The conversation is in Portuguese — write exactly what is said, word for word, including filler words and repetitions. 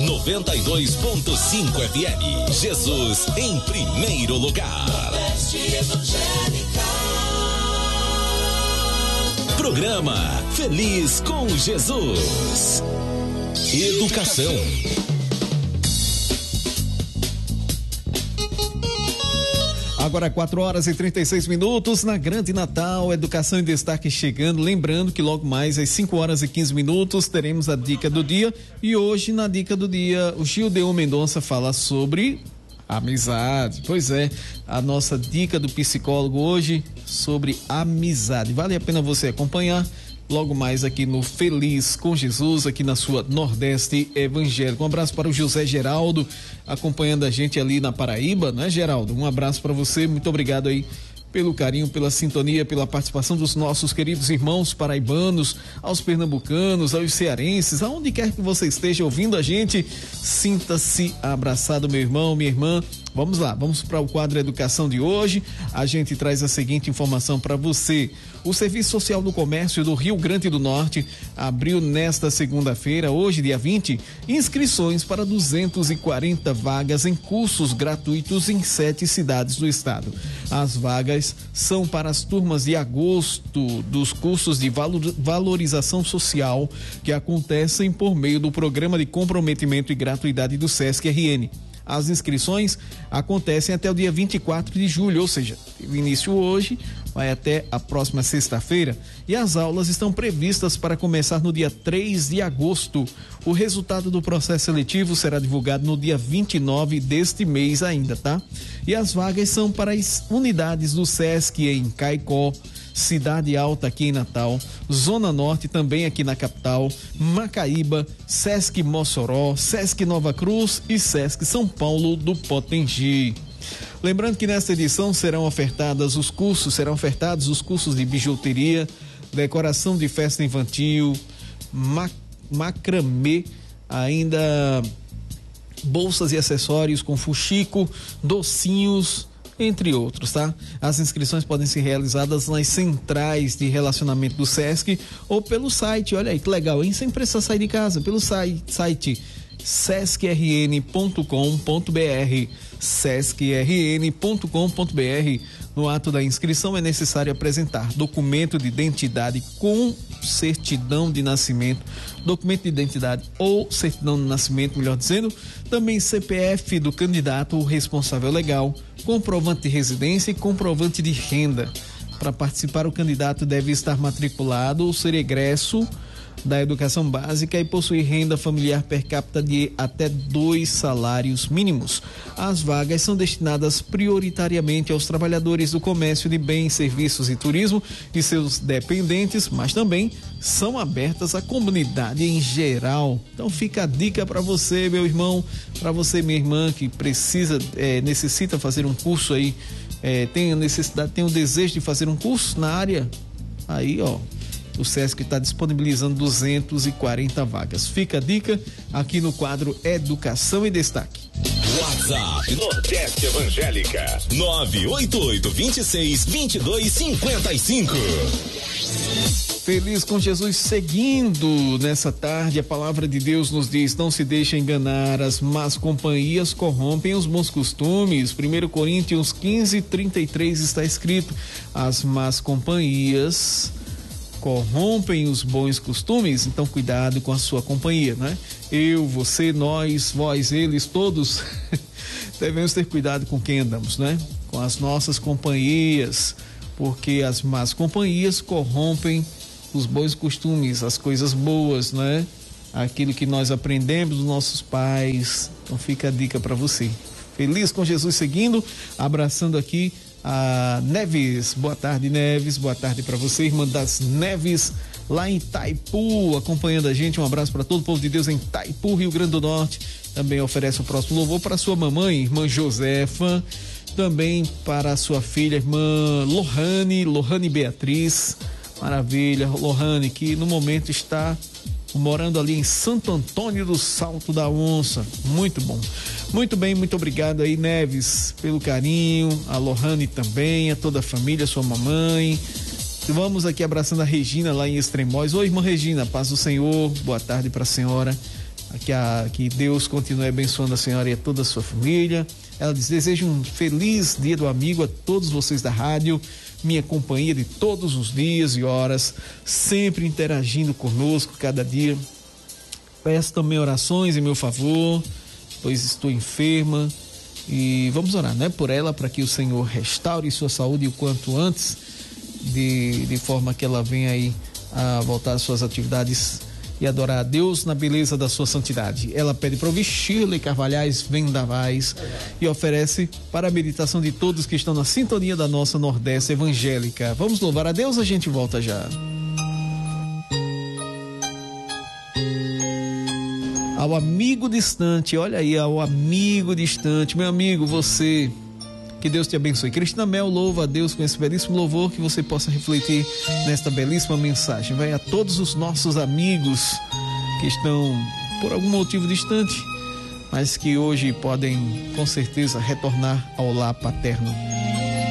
noventa e dois ponto cinco F M. Jesus em primeiro lugar. Programa Feliz com Jesus. Educação. Agora quatro horas e trinta e seis minutos na Grande Natal, Educação em Destaque chegando. Lembrando que logo mais às cinco horas e quinze minutos teremos a dica do dia. E hoje na dica do dia o Gildeon Mendonça fala sobre amizade. Pois é, a nossa dica do psicólogo hoje sobre amizade. Vale a pena você acompanhar logo mais aqui no Feliz com Jesus, aqui na sua Nordeste Evangélico. Um abraço para o José Geraldo, acompanhando a gente ali na Paraíba, né, Geraldo? Um abraço para você, muito obrigado aí pelo carinho, pela sintonia, pela participação dos nossos queridos irmãos paraibanos, aos pernambucanos, aos cearenses, aonde quer que você esteja ouvindo a gente, sinta-se abraçado, meu irmão, minha irmã. Vamos lá, vamos para o quadro Educação de hoje. A gente traz a seguinte informação para você. O Serviço Social do Comércio do Rio Grande do Norte abriu nesta segunda-feira, hoje, dia vinte, inscrições para duzentas e quarenta vagas em cursos gratuitos em sete cidades do estado. As vagas são para as turmas de agosto dos cursos de valorização social que acontecem por meio do Programa de Comprometimento e Gratuidade do SESC R N. As inscrições acontecem até o dia vinte e quatro de julho, ou seja, o início hoje, vai até a próxima sexta-feira, e as aulas estão previstas para começar no dia três de agosto. O resultado do processo seletivo será divulgado no dia vinte e nove deste mês ainda, tá? E as vagas são para as unidades do SESC em Caicó, Cidade Alta aqui em Natal, Zona Norte também aqui na capital, Macaíba, SESC Mossoró, SESC Nova Cruz e SESC São Paulo do Potengi. Lembrando que nesta edição serão ofertadas os cursos, serão ofertados os cursos de bijuteria, decoração de festa infantil, mac, macramê, ainda bolsas e acessórios com fuxico, docinhos, entre outros, tá? As inscrições podem ser realizadas nas centrais de relacionamento do SESC ou pelo site, olha aí que legal, hein? Sem precisar sair de casa, pelo site, site sesc r n ponto com ponto b r, sesc r n ponto com ponto b r. No ato da inscrição é necessário apresentar documento de identidade com certidão de nascimento, documento de identidade ou certidão de nascimento, melhor dizendo, também C P F do candidato ou responsável legal, comprovante de residência e comprovante de renda. Para participar, o candidato deve estar matriculado ou ser egresso da educação básica e possuir renda familiar per capita de até dois salários mínimos. As vagas são destinadas prioritariamente aos trabalhadores do comércio de bens, serviços e turismo e seus dependentes, mas também são abertas à comunidade em geral. Então fica a dica para você, meu irmão, para você, minha irmã, que precisa, é, necessita fazer um curso aí, é, tem a necessidade, tem o desejo de fazer um curso na área, aí ó, o SESC está disponibilizando duzentas e quarenta vagas. Fica a dica aqui no quadro Educação em Destaque. WhatsApp Nordeste Evangélica nove oito oito, dois seis, dois dois cinco cinco. Feliz com Jesus seguindo nessa tarde, a palavra de Deus nos diz: não se deixe enganar, as más companhias corrompem os bons costumes. primeiro Coríntios quinze, trinta e três está escrito: as más companhias corrompem os bons costumes, então cuidado com a sua companhia, né? Eu, você, nós, vós, eles, todos devemos ter cuidado com quem andamos, né? Com as nossas companhias, porque as más companhias corrompem os bons costumes, as coisas boas, né? Aquilo que nós aprendemos dos nossos pais. Então fica a dica para você. Feliz com Jesus seguindo, abraçando aqui a Neves. Boa tarde, Neves, boa tarde para você, irmã das Neves, lá em Itaipu, acompanhando a gente. Um abraço para todo o povo de Deus em Itaipu, Rio Grande do Norte. Também oferece o próximo louvor para sua mamãe, irmã Josefa, também para a sua filha, irmã Lohane, Lohane Beatriz. Maravilha, Lohane, que no momento está morando ali em Santo Antônio do Salto da Onça. Muito bom. Muito bem, muito obrigado aí, Neves, pelo carinho, a Lohane também, a toda a família, sua mamãe. Vamos aqui abraçando a Regina lá em Extremóis. Oi, irmã Regina, paz do Senhor, boa tarde para a senhora. que, a, que Deus continue abençoando a senhora e a toda a sua família. Ela diz: desejo um feliz dia do amigo a todos vocês da rádio, minha companhia de todos os dias e horas, sempre interagindo conosco cada dia. Peço também orações em meu favor, pois estou enferma, e vamos orar, né, por ela, para que o Senhor restaure sua saúde o quanto antes, de, de forma que ela venha aí a voltar às suas atividades e adorar a Deus na beleza da sua santidade. Ela pede para ouvir Shirley Carvalhais Vendavais e oferece para a meditação de todos que estão na sintonia da nossa Nordeste Evangélica. Vamos louvar a Deus, a gente volta já. Ao amigo distante, olha aí, ao amigo distante, meu amigo, você, que Deus te abençoe. Cristina Mel louva a Deus com esse belíssimo louvor, que você possa refletir nesta belíssima mensagem. Vai a todos os nossos amigos que estão por algum motivo distante, mas que hoje podem com certeza retornar ao lar paterno.